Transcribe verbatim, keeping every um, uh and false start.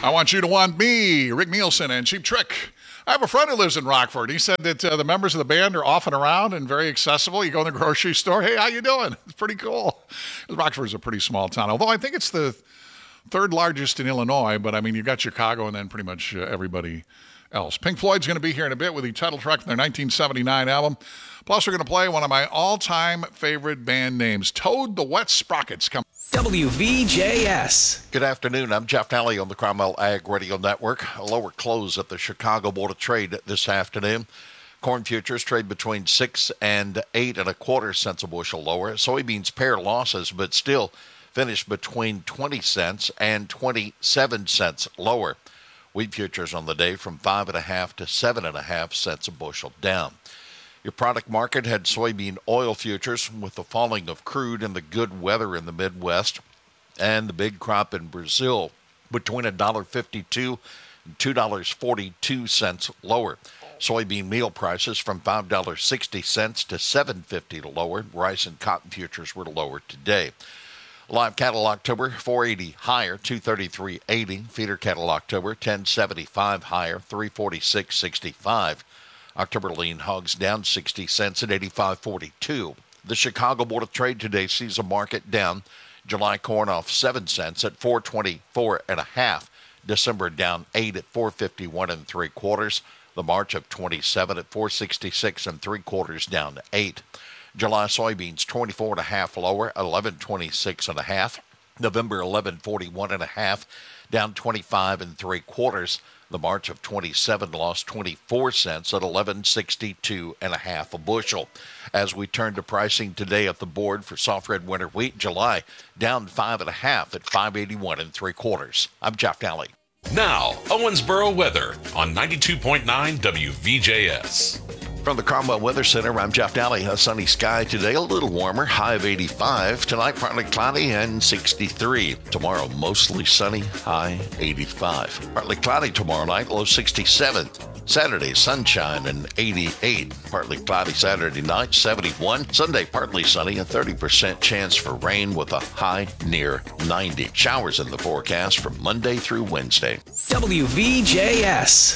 I want you to want me, Rick Nielsen and Cheap Trick. I have a friend who lives in Rockford. He said that uh, the members of the band are often around and very accessible. You go in the grocery store, hey, how you doing? It's pretty cool. Rockford's a pretty small town, although I think it's the third largest in Illinois, but I mean, you've got Chicago and then pretty much uh, everybody else. Pink Floyd's going to be here in a bit with the title track from their nineteen seventy-nine album. Plus, we're going to play one of my all-time favorite band names, Toad the Wet Sprockets. Come. W V J S. Good afternoon. I'm Jeff Nally on the Cromwell Ag Radio Network. A lower close at the Chicago Board of Trade this afternoon. Corn futures trade between six and eight and a quarter cents a bushel lower. Soybeans pair losses, but still finished between twenty cents and twenty-seven cents lower. Wheat futures on the day from five and a half to seven and a half cents a bushel down. Your product market had soybean oil futures with the falling of crude and the good weather in the Midwest and the big crop in Brazil between one dollar fifty-two and two dollars and forty-two cents lower. Soybean meal prices from five dollars and sixty cents to seven dollars and fifty cents lower. Rice and cotton futures were lower today. Live cattle October, four eighty higher, two thirty-three eighty. Feeder cattle October, ten seventy-five higher, three forty-six sixty-five. October lean hogs down sixty cents at eighty-five forty-two. The Chicago Board of Trade today sees a market down. July corn off seven cents at four twenty-four and a half. December down eight at four fifty-one and three quarters. The March of twenty-seven at four sixty-six and three quarters down to eight. July soybeans twenty-four and a half lower, eleven twenty-six and a half. November eleven forty-one and a half, down twenty-five and three quarters. The March of twenty-seven lost twenty-four cents at eleven sixty-two and a half a bushel. As we turn to pricing today at the board for soft red winter wheat, July down five and a half at five eighty-one and three quarters. I'm Jeff Nally. Now, Owensboro weather on ninety-two point nine W V J S. From the Cromwell Weather Center, I'm Jeff Nally. A sunny sky today, a little warmer, high of eighty-five. Tonight, partly cloudy and sixty-three. Tomorrow, mostly sunny, high eighty-five. Partly cloudy tomorrow night, low sixty-seven. Saturday, sunshine and eighty-eight. Partly cloudy Saturday night, seventy-one. Sunday, partly sunny, a thirty percent chance for rain with a high near ninety. Showers in the forecast from Monday through Wednesday. W V J S.